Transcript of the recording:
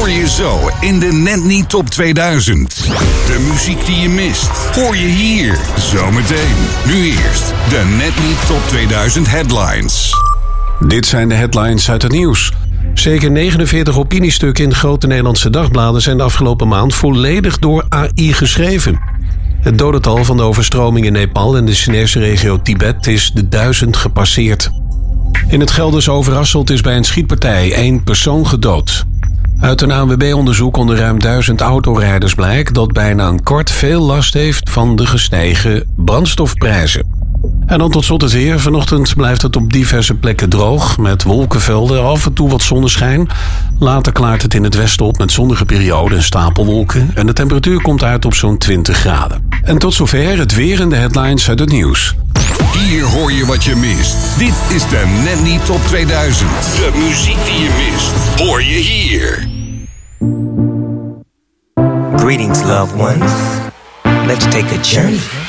hoor je zo in de Net Niet Top 2000. De muziek die je mist, hoor je hier zometeen. Nu eerst de Net Niet Top 2000 headlines. Dit zijn de headlines uit het nieuws. Zeker 49 opiniestukken in grote Nederlandse dagbladen zijn de afgelopen maand volledig door AI geschreven. Het dodental van de overstroming in Nepal en de Chinese regio Tibet is de 1000 gepasseerd. In het Gelderse Overasselt is bij een schietpartij 1 persoon gedood. Uit een ANWB-onderzoek onder ruim 1000 autorijders blijkt dat bijna een kwart veel last heeft van de gestegen brandstofprijzen. En dan tot slot het weer. Vanochtend blijft het op diverse plekken droog, met wolkenvelden, af en toe wat zonneschijn. Later klaart het in het westen op met zonnige perioden en stapelwolken. En de temperatuur komt uit op zo'n 20 graden. En tot zover het weer en de headlines uit het nieuws. Hier hoor je wat je mist. Dit is de Net Niet Top 2000. De muziek die je mist, hoor je hier. Greetings, loved ones. Let's take a journey